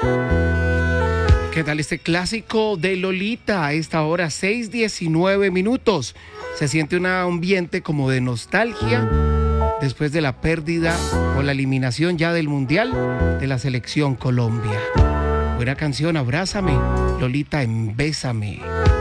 ¿Qué tal este clásico de Lolita? A esta hora, 6:19 minutos. Se siente un ambiente como de nostalgia después de la pérdida o la eliminación ya del Mundial de la selección Colombia. Buena canción, Abrázame, Lolita en Bésame.